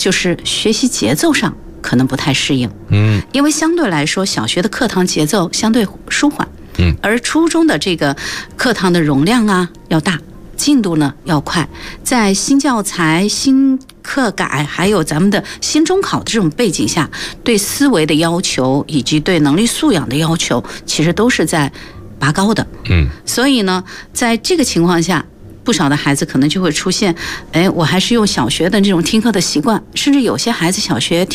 就是学习节奏上可能不太适应，因为相对来说小学的课堂节奏相对舒缓，而初中的这个课堂的容量啊要大，进度呢要快，在新教材、新课改还有咱们的新中考的这种背景下，对思维的要求以及对能力素养的要求其实都是在拔高的。所以呢在这个情况下，不少的孩子可能就会出现，我还是用小学的这种听课的习惯，甚至有些孩子小学